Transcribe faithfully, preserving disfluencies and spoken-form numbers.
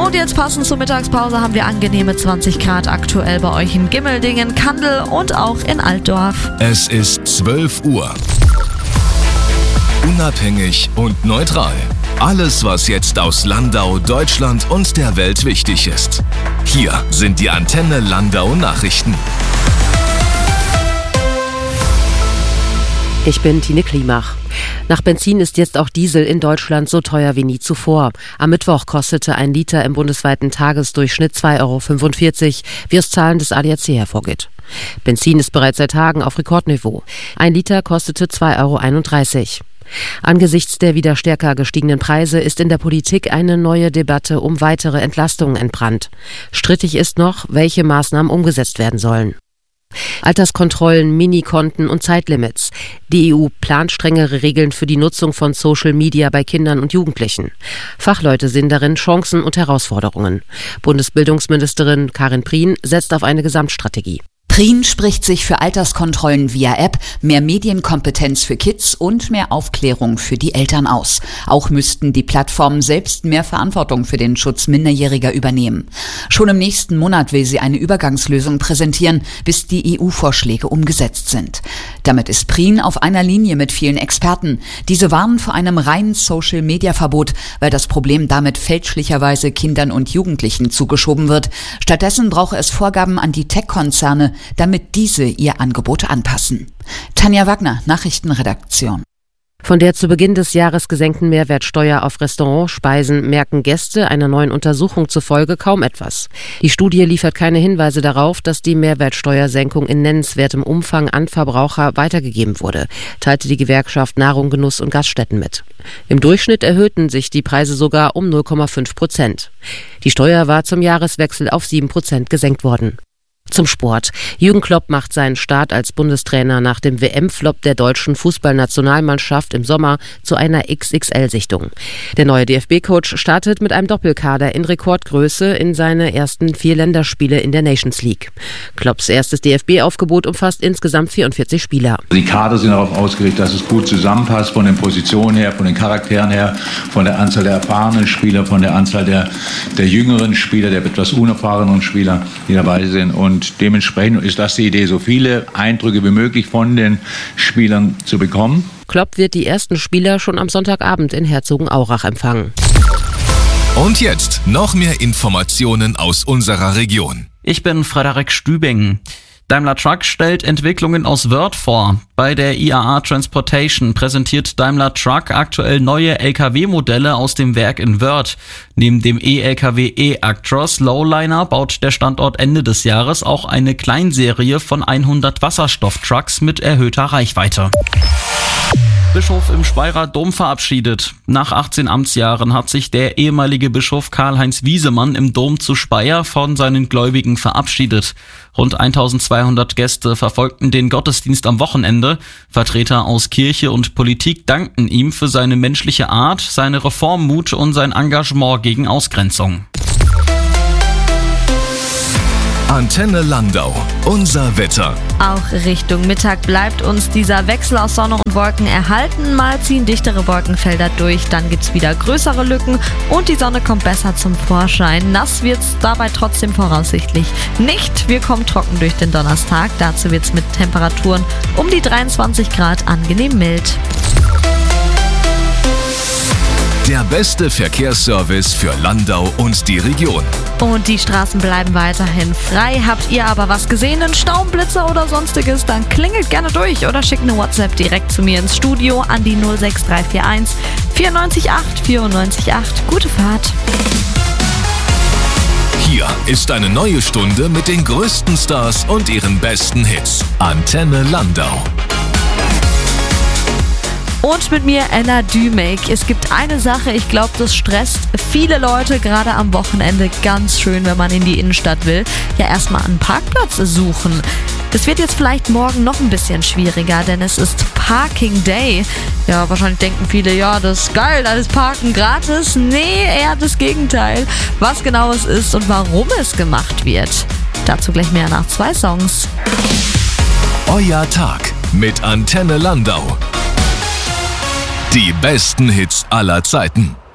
Und jetzt passend zur Mittagspause haben wir angenehme zwanzig Grad aktuell bei euch in Gimmeldingen, Kandel und auch in Altdorf. Es ist zwölf Uhr. Unabhängig und neutral. Alles, was jetzt aus Landau, Deutschland und der Welt wichtig ist. Hier sind die Antenne Landau Nachrichten. Ich bin Tine Klimach. Nach Benzin ist jetzt auch Diesel in Deutschland so teuer wie nie zuvor. Am Mittwoch kostete ein Liter im bundesweiten Tagesdurchschnitt zwei Euro fünfundvierzig, wie aus Zahlen des A D A C hervorgeht. Benzin ist bereits seit Tagen auf Rekordniveau. Ein Liter kostete zwei Euro einunddreißig. Angesichts der wieder stärker gestiegenen Preise ist in der Politik eine neue Debatte um weitere Entlastungen entbrannt. Strittig ist noch, welche Maßnahmen umgesetzt werden sollen. Alterskontrollen, Minikonten und Zeitlimits. Die E U plant strengere Regeln für die Nutzung von Social Media bei Kindern und Jugendlichen. Fachleute sehen darin Chancen und Herausforderungen. Bundesbildungsministerin Karin Prien setzt auf eine Gesamtstrategie. Prien spricht sich für Alterskontrollen via App, mehr Medienkompetenz für Kids und mehr Aufklärung für die Eltern aus. Auch müssten die Plattformen selbst mehr Verantwortung für den Schutz Minderjähriger übernehmen. Schon im nächsten Monat will sie eine Übergangslösung präsentieren, bis die E U-Vorschläge umgesetzt sind. Damit ist Prien auf einer Linie mit vielen Experten. Diese warnen vor einem reinen Social-Media-Verbot, weil das Problem damit fälschlicherweise Kindern und Jugendlichen zugeschoben wird. Stattdessen brauche es Vorgaben an die Tech-Konzerne, damit diese ihr Angebot anpassen. Tanja Wagner, Nachrichtenredaktion. Von der zu Beginn des Jahres gesenkten Mehrwertsteuer auf Restaurantspeisen merken Gäste einer neuen Untersuchung zufolge kaum etwas. Die Studie liefert keine Hinweise darauf, dass die Mehrwertsteuersenkung in nennenswertem Umfang an Verbraucher weitergegeben wurde, teilte die Gewerkschaft Nahrung, Genuss und Gaststätten mit. Im Durchschnitt erhöhten sich die Preise sogar um null Komma fünf Prozent. Die Steuer war zum Jahreswechsel auf sieben Prozent gesenkt worden. Zum Sport. Jürgen Klopp macht seinen Start als Bundestrainer nach dem W M-Flop der deutschen Fußballnationalmannschaft im Sommer zu einer X X L-Sichtung. Der neue D F B-Coach startet mit einem Doppelkader in Rekordgröße in seine ersten vier Länderspiele in der Nations League. Klopps erstes D F B-Aufgebot umfasst insgesamt vierundvierzig Spieler. Die Kader sind darauf ausgerichtet, dass es gut zusammenpasst, von den Positionen her, von den Charakteren her, von der Anzahl der erfahrenen Spieler, von der Anzahl der, der jüngeren Spieler, der etwas unerfahrenen Spieler, die dabei sind. Und Und dementsprechend ist das die Idee, so viele Eindrücke wie möglich von den Spielern zu bekommen. Klopp wird die ersten Spieler schon am Sonntagabend in Herzogenaurach empfangen. Und jetzt noch mehr Informationen aus unserer Region. Ich bin Frederik Stübing. Daimler Truck stellt Entwicklungen aus Wörth vor. Bei der I A A Transportation präsentiert Daimler Truck aktuell neue L K W-Modelle aus dem Werk in Wörth. Neben dem E-L K W E-Actros Lowliner baut der Standort Ende des Jahres auch eine Kleinserie von hundert Wasserstofftrucks mit erhöhter Reichweite. Bischof im Speyerer Dom verabschiedet. Nach achtzehn Amtsjahren hat sich der ehemalige Bischof Karl-Heinz Wiesemann im Dom zu Speyer von seinen Gläubigen verabschiedet. Rund eintausendzweihundert Gäste verfolgten den Gottesdienst am Wochenende. Vertreter aus Kirche und Politik dankten ihm für seine menschliche Art, seine Reformmut und sein Engagement gegen Ausgrenzung. Antenne Landau, unser Wetter. Auch Richtung Mittag bleibt uns dieser Wechsel aus Sonne und Wolken erhalten. Mal ziehen dichtere Wolkenfelder durch, dann gibt's wieder größere Lücken und die Sonne kommt besser zum Vorschein. Nass wird's dabei trotzdem voraussichtlich nicht. Wir kommen trocken durch den Donnerstag. Dazu wird's mit Temperaturen um die dreiundzwanzig Grad angenehm mild. Der beste Verkehrsservice für Landau und die Region. Und die Straßen bleiben weiterhin frei. Habt ihr aber was gesehen, einen Staumblitzer oder sonstiges, dann klingelt gerne durch oder schickt eine WhatsApp direkt zu mir ins Studio an die null sechs drei vier eins vier neun acht vier neun acht. Gute Fahrt. Hier ist eine neue Stunde mit den größten Stars und ihren besten Hits. Antenne Landau. Und mit mir Ella Dümek. Es gibt eine Sache, ich glaube, das stresst viele Leute gerade am Wochenende ganz schön, wenn man in die Innenstadt will. Ja, erstmal einen Parkplatz suchen. Das wird jetzt vielleicht morgen noch ein bisschen schwieriger, denn es ist Parking Day. Ja, wahrscheinlich denken viele, ja, das ist geil, da ist Parken gratis. Nee, eher das Gegenteil. Was genau es ist und warum es gemacht wird. Dazu gleich mehr nach zwei Songs. Euer Tag mit Antenne Landau. Die besten Hits aller Zeiten.